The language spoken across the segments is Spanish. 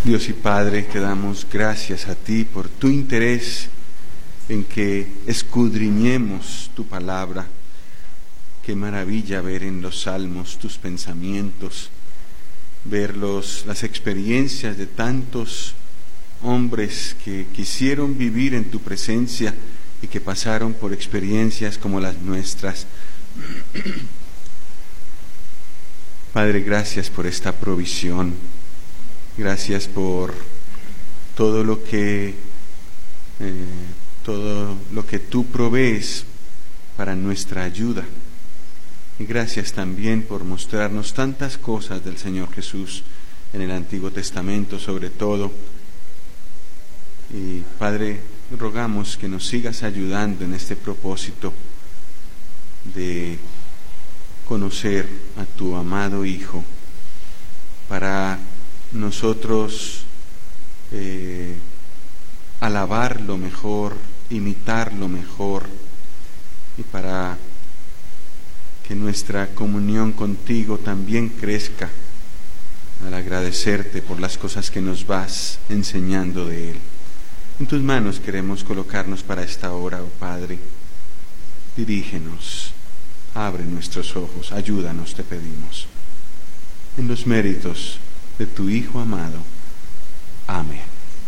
Dios y Padre, te damos gracias a ti por tu interés en que escudriñemos tu palabra. Qué maravilla ver en los salmos tus pensamientos, ver las experiencias de tantos hombres que quisieron vivir en tu presencia y que pasaron por experiencias como las nuestras. Padre, gracias por esta provisión. Gracias por todo lo que tú provees para nuestra ayuda. Y gracias también por mostrarnos tantas cosas del Señor Jesús en el Antiguo Testamento, sobre todo. Y Padre, rogamos que nos sigas ayudando en este propósito de conocer a tu amado Hijo, para nosotros alabarlo mejor, imitarlo mejor, y para que nuestra comunión contigo también crezca al agradecerte por las cosas que nos vas enseñando de Él. En tus manos queremos colocarnos para esta hora, oh Padre. Dirígenos, abre nuestros ojos, ayúdanos, te pedimos. En los méritos de tu Hijo amado. Amén.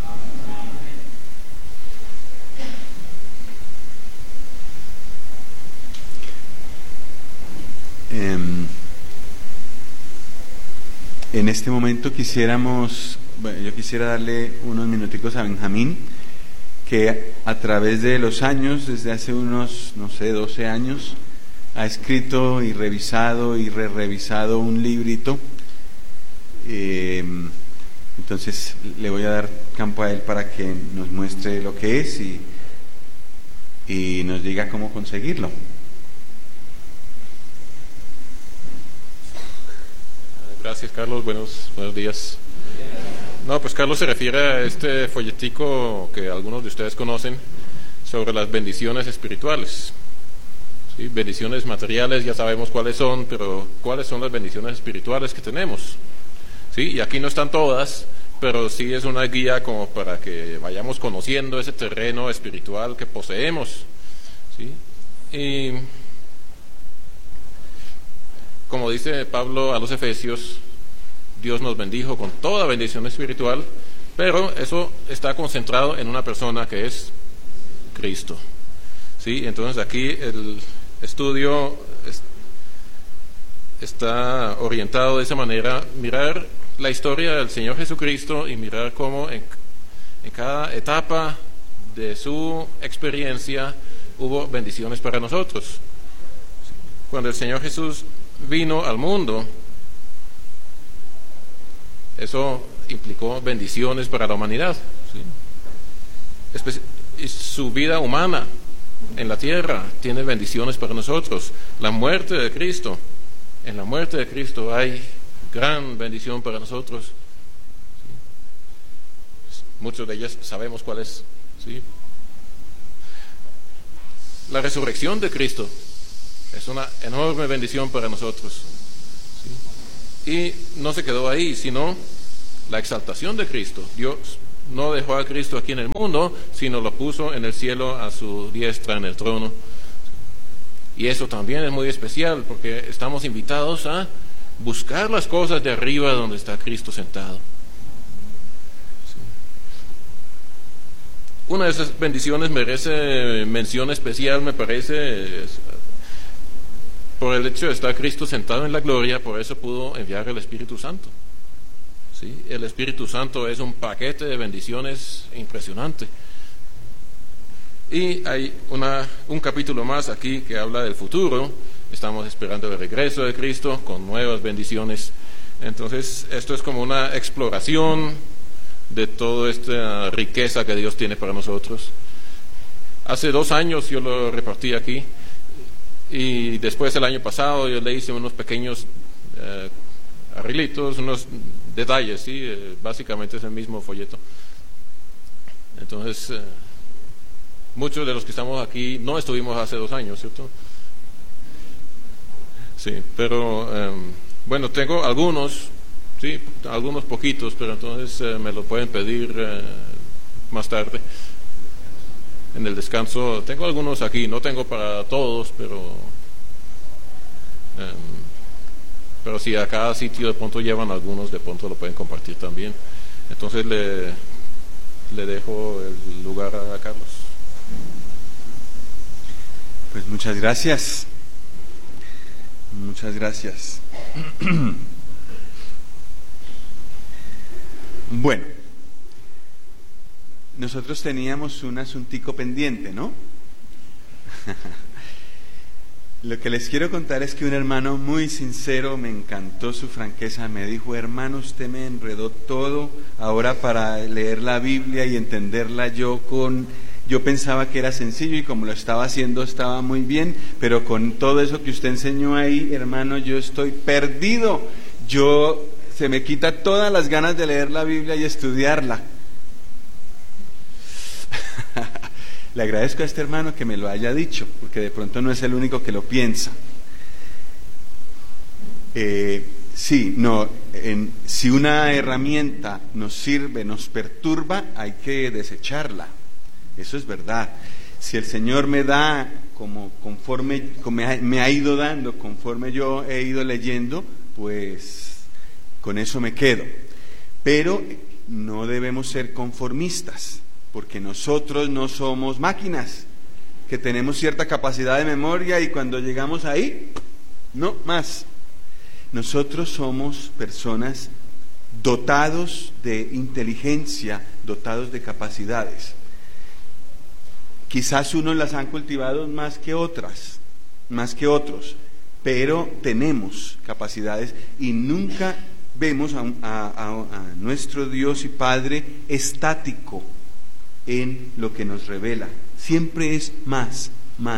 En este momento yo quisiera darle unos minuticos a Benjamín, que a través de los años, desde hace unos, 12 años, ha escrito y revisado y revisado un librito. Entonces le voy a dar campo a él para que nos muestre lo que es y nos diga cómo conseguirlo. Gracias, Carlos. Buenos días. No, pues Carlos se refiere a este folletico que algunos de ustedes conocen sobre las bendiciones espirituales. ¿Sí? Bendiciones materiales ya sabemos cuáles son, pero ¿cuáles son las bendiciones espirituales que tenemos? ¿Sí? Y aquí no están todas, pero sí es una guía como para que vayamos conociendo ese terreno espiritual que poseemos. ¿Sí? Y como dice Pablo a los Efesios, Dios nos bendijo con toda bendición espiritual, pero eso está concentrado en una persona que es Cristo. ¿Sí? Entonces aquí el estudio está orientado de esa manera, mirar la historia del Señor Jesucristo y mirar cómo en cada etapa de su experiencia hubo bendiciones para nosotros. Cuando el Señor Jesús vino al mundo, eso implicó bendiciones para la humanidad. ¿Sí? Y su vida humana en la tierra tiene bendiciones para nosotros. La muerte de Cristo, en la muerte de Cristo hay gran bendición para nosotros. ¿Sí? Muchos de ellas sabemos cuál es. ¿Sí? La resurrección de Cristo es una enorme bendición para nosotros. ¿Sí? Y no se quedó ahí, sino la exaltación de Cristo. Dios no dejó a Cristo aquí en el mundo, sino lo puso en el cielo a su diestra en el trono. Y eso también es muy especial, porque estamos invitados a buscar las cosas de arriba donde está Cristo sentado. ¿Sí? Una de esas bendiciones merece mención especial, me parece, por el hecho de estar Cristo sentado en la gloria. Por eso pudo enviar el Espíritu Santo. ¿Sí? El Espíritu Santo es un paquete de bendiciones impresionante. Y hay un capítulo más aquí que habla del futuro. Estamos esperando el regreso de Cristo con nuevas bendiciones. Entonces, esto es como una exploración de toda esta riqueza que Dios tiene para nosotros. Hace 2 años yo lo repartí aquí, y después el año pasado yo le hice unos pequeños arreglitos, unos detalles, ¿sí? Básicamente es el mismo folleto. Entonces, muchos de los que estamos aquí no estuvimos hace 2 años, ¿cierto? Sí, pero bueno, tengo algunos Sí, algunos poquitos, pero entonces me lo pueden pedir más tarde. En el descanso tengo algunos aquí, no tengo para todos, pero si a cada sitio de pronto llevan algunos, de pronto lo pueden compartir también. Entonces le dejo el lugar a Carlos. Pues muchas gracias. Muchas gracias. Bueno, nosotros teníamos un asuntico pendiente, ¿no? Lo que les quiero contar es que un hermano muy sincero, me encantó su franqueza, me dijo: hermano, usted me enredó todo ahora para leer la Biblia y entenderla yo pensaba que era sencillo y como lo estaba haciendo estaba muy bien, pero con todo eso que usted enseñó ahí, hermano, yo estoy perdido. Se me quita todas las ganas de leer la Biblia y estudiarla. Le agradezco a este hermano que me lo haya dicho, porque de pronto no es el único que lo piensa. Si una herramienta nos sirve, nos perturba, hay que desecharla. Eso es verdad. Si el Señor me da conforme me ha ido dando, conforme yo he ido leyendo, pues con eso me quedo. Pero no debemos ser conformistas, porque nosotros no somos máquinas que tenemos cierta capacidad de memoria y cuando llegamos ahí, no más. Nosotros somos personas dotados de inteligencia, dotados de capacidades. Quizás unos las han cultivado más que otros, pero tenemos capacidades y nunca vemos a nuestro Dios y Padre estático en lo que nos revela. Siempre es más,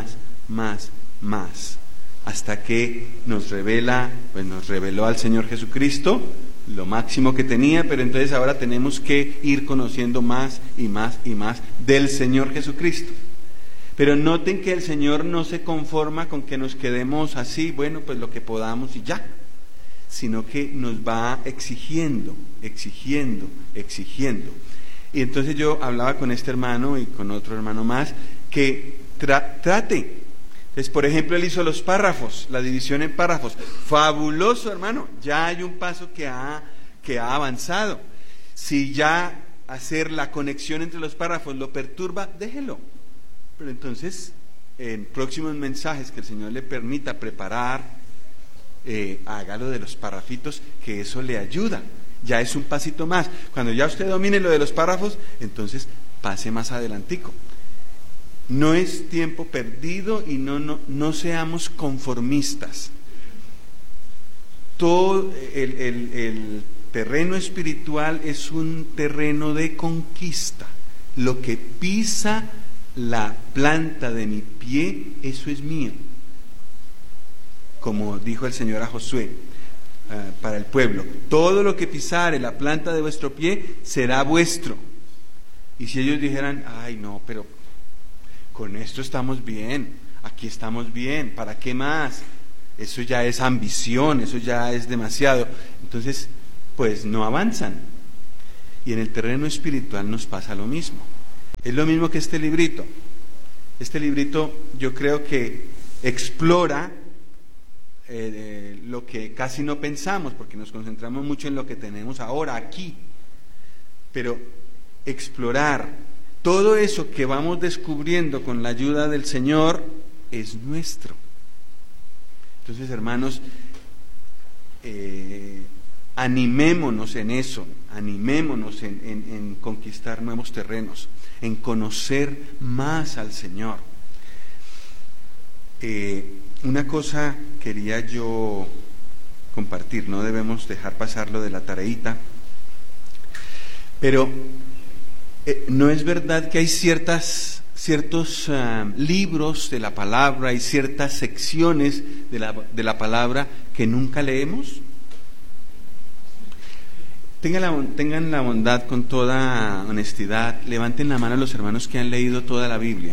hasta que nos reveló al Señor Jesucristo, lo máximo que tenía, pero entonces ahora tenemos que ir conociendo más y más del Señor Jesucristo. Pero noten que el Señor no se conforma con que nos quedemos así, bueno, pues lo que podamos y ya, sino que nos va exigiendo. Y entonces yo hablaba con este hermano y con otro hermano más que trate. Entonces, por ejemplo, él hizo los párrafos, la división en párrafos. Fabuloso, hermano, ya hay un paso que ha avanzado. Si ya hacer la conexión entre los párrafos lo perturba, déjelo. Pero entonces, en próximos mensajes que el Señor le permita preparar, hágalo de los párrafitos, que eso le ayuda. Ya es un pasito más. Cuando ya usted domine lo de los párrafos, entonces pase más adelantico. No es tiempo perdido y no seamos conformistas. Todo el terreno espiritual es un terreno de conquista. Lo que pisa la planta de mi pie, eso es mío. Como dijo el Señor a Josué, para el pueblo: todo lo que pisare la planta de vuestro pie será vuestro. Y si ellos dijeran: ay no, pero con esto estamos bien, aquí estamos bien, ¿para qué más? Eso ya es ambición, eso ya es demasiado. Entonces, pues no avanzan. Y en el terreno espiritual nos pasa lo mismo. Es lo mismo que este librito. Este librito yo creo que explora lo que casi no pensamos, porque nos concentramos mucho en lo que tenemos ahora, aquí. Pero explorar todo eso que vamos descubriendo con la ayuda del Señor es nuestro. Entonces, hermanos, animémonos en eso, animémonos en conquistar nuevos terrenos, en conocer más al Señor. Una cosa quería yo compartir, no debemos dejar pasar lo de la tareita, pero no es verdad que hay ciertos libros de la palabra y ciertas secciones de la palabra que nunca leemos. Tengan la bondad, con toda honestidad, levanten la mano a los hermanos que han leído toda la Biblia.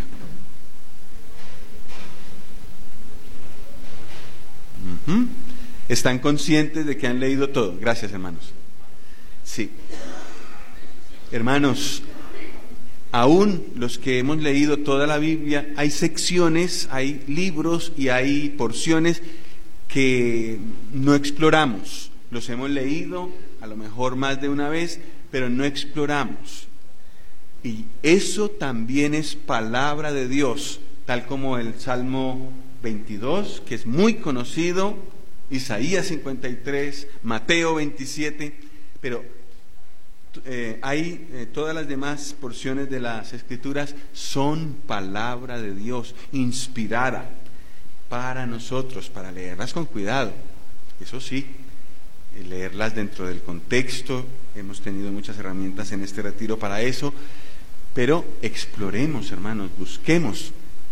¿Están conscientes de que han leído todo? Gracias, hermanos. Sí. Hermanos, aún los que hemos leído toda la Biblia, hay secciones, hay libros y hay porciones que no exploramos. Los hemos leído a lo mejor más de una vez, pero no exploramos. Y eso también es palabra de Dios, tal como el Salmo 22, que es muy conocido, Isaías 53, Mateo 27, pero todas las demás porciones de las Escrituras son palabra de Dios, inspirada para nosotros, para leerlas con cuidado. Eso sí, leerlas dentro del contexto. Hemos tenido muchas herramientas en este retiro para eso, pero exploremos, hermanos, busquemos.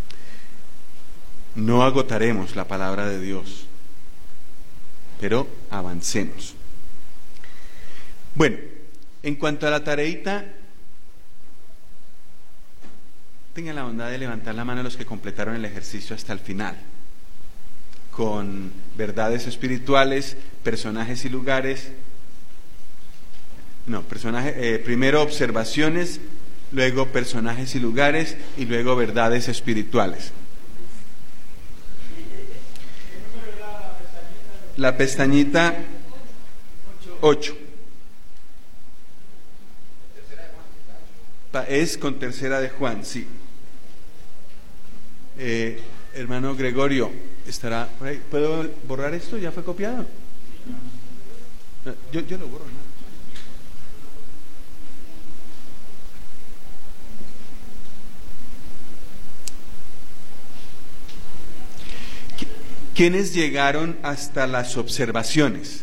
No agotaremos la palabra de Dios, pero avancemos. Bueno, en cuanto a la tareita, tengan la bondad de levantar la mano los que completaron el ejercicio hasta el final, con verdades espirituales, personajes y lugares. No, primero observaciones, luego personajes y lugares, y luego verdades espirituales. La pestañita 8. Es con tercera de Juan, sí. Hermano Gregorio, ¿estará por ahí? ¿Puedo borrar esto? ¿Ya fue copiado? Yo lo borro, ¿no? ¿Quiénes llegaron hasta las observaciones?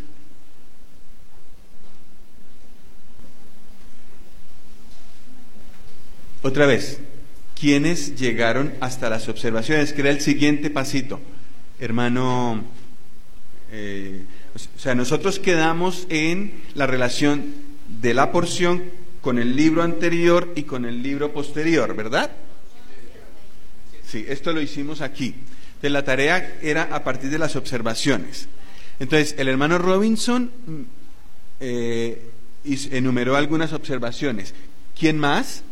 Otra vez, ¿quiénes llegaron hasta las observaciones? Que era el siguiente pasito, hermano. O sea, nosotros quedamos en la relación de la porción con el libro anterior y con el libro posterior, ¿verdad? Sí, esto lo hicimos aquí. Entonces, la tarea era a partir de las observaciones. Entonces, el hermano Robinson enumeró algunas observaciones. ¿Quién más?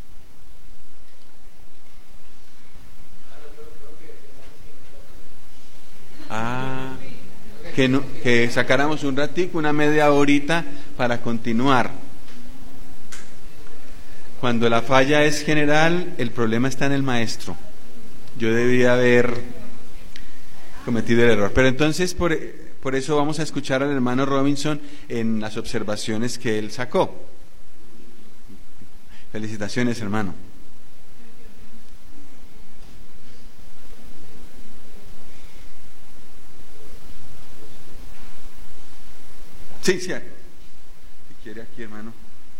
Que sacáramos un ratico, una media horita para continuar. Cuando la falla es general, el problema está en el maestro. Yo debía haber cometido el error. Pero entonces, por eso vamos a escuchar al hermano Robinson en las observaciones que él sacó. Felicitaciones, hermano. Sí, si quiere aquí, hermano.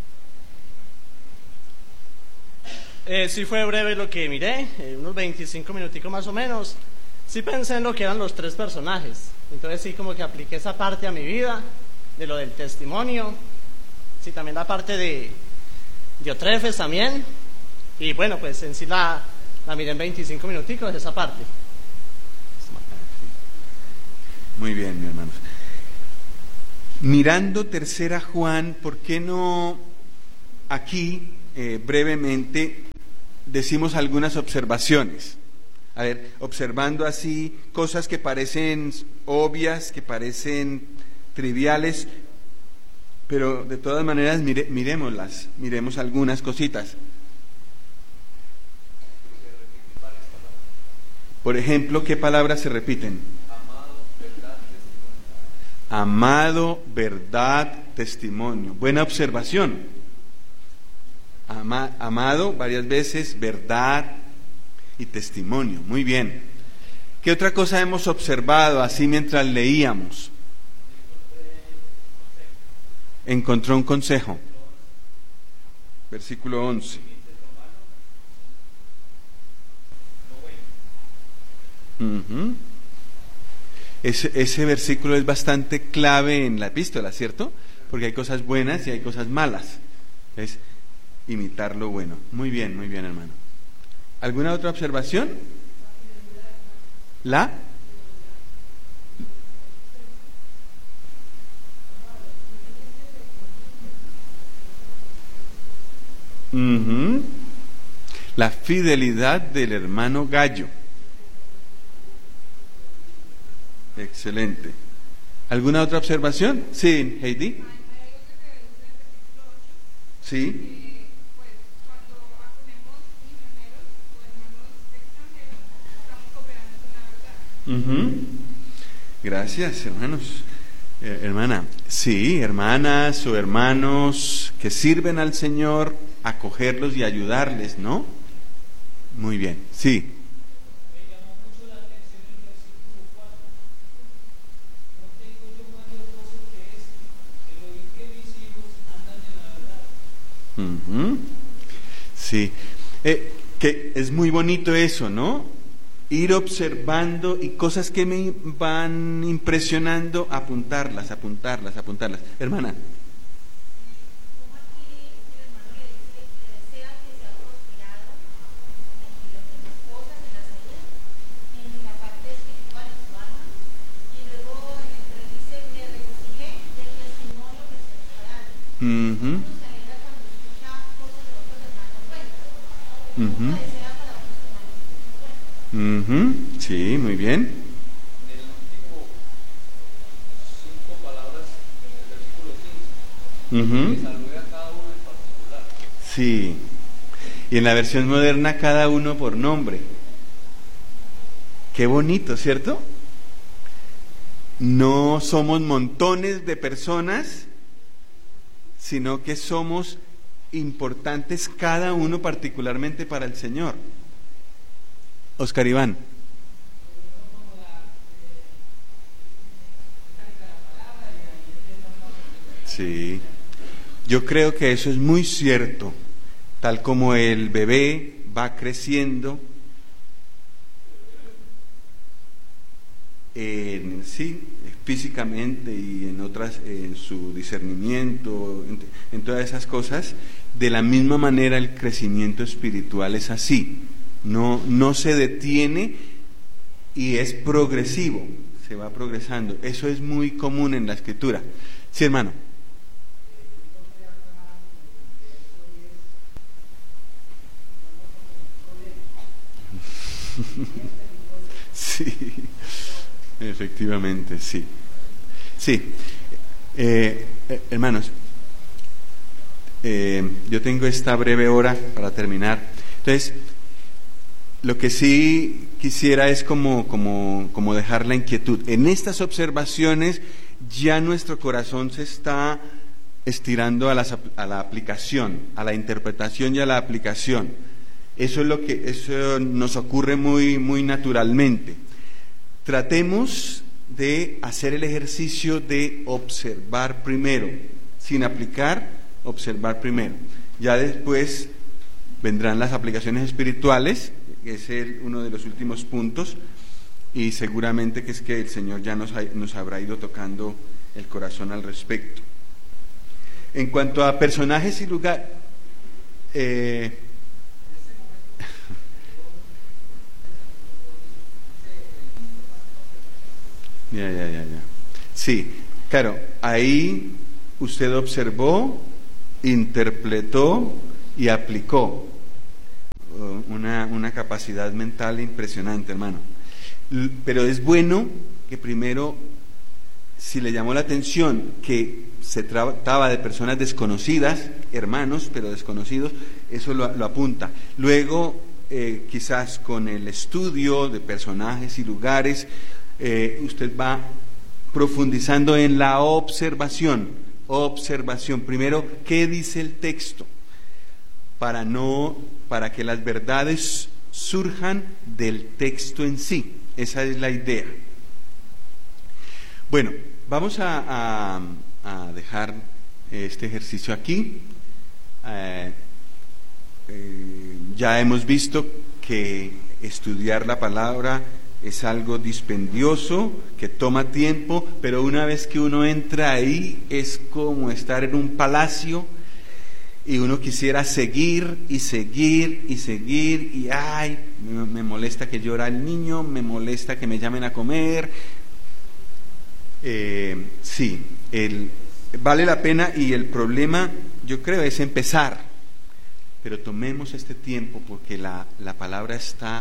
Sí fue breve lo que miré, unos 25 minuticos más o menos. Sí pensé en lo que eran los tres personajes. Entonces sí como que apliqué esa parte a mi vida, de lo del testimonio. Sí, también la parte de Diotrefes también. Y bueno, pues en sí la miré en 25 minuticos, esa parte. Muy bien, mi hermano. Mirando tercera Juan, ¿por qué no aquí brevemente decimos algunas observaciones? A ver, observando así cosas que parecen obvias, que parecen triviales, pero de todas maneras miremoslas, miremos algunas cositas. Por ejemplo, ¿qué palabras se repiten? Amado, verdad, testimonio. Buena observación. Amado varias veces, verdad y testimonio. Muy bien. ¿Qué otra cosa hemos observado así mientras leíamos? Encontró un consejo. Versículo 11. Ese versículo es bastante clave en la epístola, ¿cierto? Porque hay cosas buenas y hay cosas malas. Es imitar lo bueno. Muy bien, hermano. ¿Alguna otra observación? Ujú. La fidelidad del hermano Gallo. Excelente. ¿Alguna otra observación? Sí, Heidi. Sí. Ujú. Gracias, hermanos. Hermana, sí, hermanas o hermanos que sirven al Señor, acogerlos y ayudarles, ¿no? Muy bien, sí. Ujú. Sí, que es muy bonito eso, ¿no? Ir observando y cosas que me van impresionando, apuntarlas. Hermana. Uh-huh. Uh-huh. Uh-huh. Sí, muy bien. En el último 5 palabras del versículo 15, que salude a cada uno en particular. Sí. Y en la versión moderna, cada uno por nombre. Qué bonito, ¿cierto? No somos montones de personas, sino que somos importantes cada uno particularmente para el Señor. Oscar Iván. Sí, yo creo que eso es muy cierto, tal como el bebé va creciendo sí, físicamente y en otras, en su discernimiento, en todas esas cosas, de la misma manera el crecimiento espiritual es así, no se detiene y es progresivo, se va progresando. Eso es muy común en la Escritura. Sí, hermano. Sí, efectivamente, sí. Sí, hermanos, yo tengo esta breve hora para terminar. Entonces, lo que sí quisiera es como dejar la inquietud. En estas observaciones ya nuestro corazón se está estirando a la aplicación, a la interpretación y a la aplicación. Eso nos ocurre muy naturalmente. Tratemos de hacer el ejercicio de observar primero, sin aplicar, observar primero. Ya después vendrán las aplicaciones espirituales, que es uno de los últimos puntos, y seguramente que es que el Señor ya nos habrá ido tocando el corazón al respecto. En cuanto a personajes y lugar, Ya. Sí, claro, ahí usted observó, interpretó y aplicó una capacidad mental impresionante, hermano. Pero es bueno que primero, si le llamó la atención que se trataba de personas desconocidas, hermanos, pero desconocidos, eso lo apunta. Luego, quizás con el estudio de personajes y lugares, usted va profundizando en la observación. Primero, ¿qué dice el texto? Para que las verdades surjan del texto en sí. Esa es la idea. Bueno, vamos a dejar este ejercicio aquí. Ya hemos visto que estudiar la palabra es algo dispendioso, que toma tiempo, pero una vez que uno entra ahí es como estar en un palacio y uno quisiera seguir y ay, me molesta que llora el niño, me molesta que me llamen a comer. Sí, vale la pena, y el problema, yo creo, es empezar. pero tomemos este tiempo porque la palabra está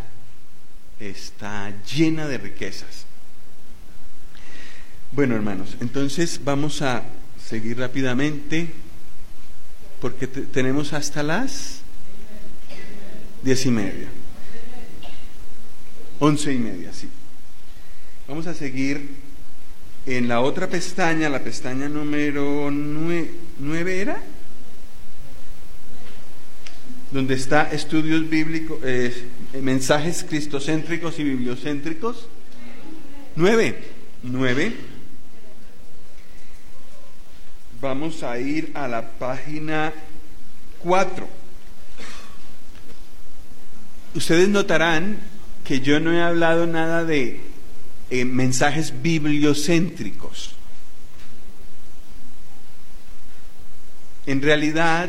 llena de riquezas. Bueno, hermanos, entonces vamos a seguir rápidamente porque tenemos hasta las 10:30, 11:30, sí. Vamos a seguir en la otra pestaña, la pestaña número 9 ¿era? Donde está estudios bíblicos, mensajes cristocéntricos y bibliocéntricos. 9. Vamos a ir a la página 4. Ustedes notarán que yo no he hablado nada de mensajes bibliocéntricos. En realidad,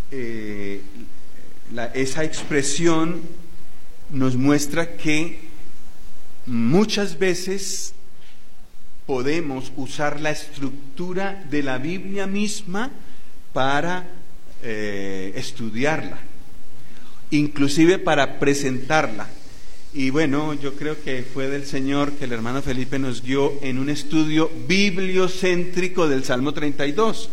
esa expresión nos muestra que muchas veces podemos usar la estructura de la Biblia misma para estudiarla, inclusive para presentarla. Y bueno, yo creo que fue del Señor que el hermano Felipe nos guió en un estudio bibliocéntrico del Salmo 32.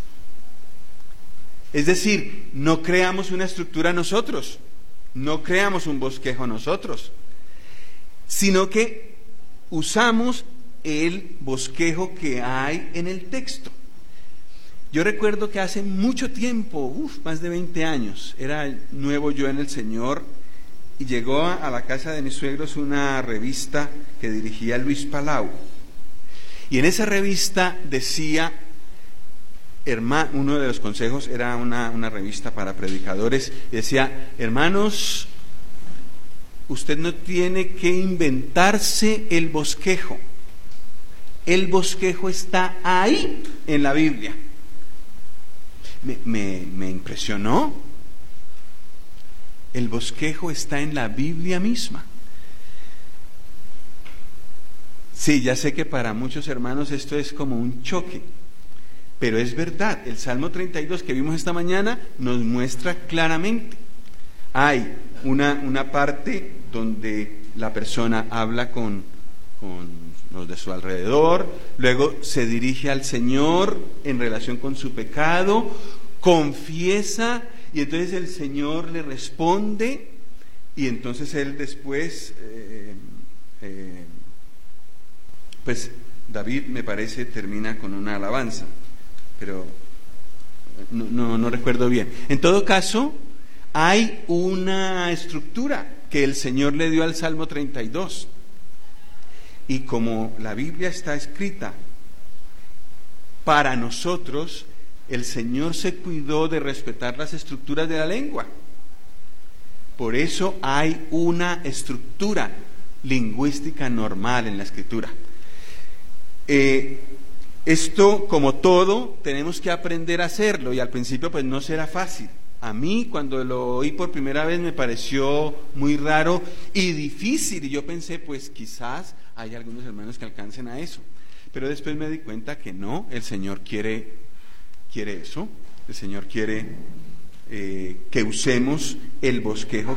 Es decir, no creamos una estructura nosotros, no creamos un bosquejo nosotros, sino que usamos el bosquejo que hay en el texto. Yo recuerdo que hace mucho tiempo, más de 20 años, era nuevo yo en el Señor, y llegó a la casa de mis suegros una revista que dirigía Luis Palau, y en esa revista decía, uno de los consejos era una revista para predicadores, y decía: hermanos, usted no tiene que inventarse el bosquejo está ahí en la Biblia. Me impresionó. El bosquejo está en la Biblia misma. Sí, ya sé que para muchos hermanos esto es como un choque, pero es verdad. El Salmo 32 que vimos esta mañana nos muestra claramente. Hay una parte donde la persona habla con los de su alrededor, luego se dirige al Señor en relación con su pecado, confiesa, y entonces el Señor le responde, y entonces él después, pues David, me parece, termina con una alabanza, pero no recuerdo bien. En todo caso, hay una estructura que el Señor le dio al Salmo 32. Y como la Biblia está escrita para nosotros, el Señor se cuidó de respetar las estructuras de la lengua. Por eso hay una estructura lingüística normal en la Escritura. Esto, como todo, tenemos que aprender a hacerlo, y al principio pues no será fácil. A mí, cuando lo oí por primera vez, me pareció muy raro y difícil, y yo pensé, pues quizás hay algunos hermanos que alcancen a eso. Pero después me di cuenta que no, el Señor quiere eso, el Señor quiere que usemos el bosquejo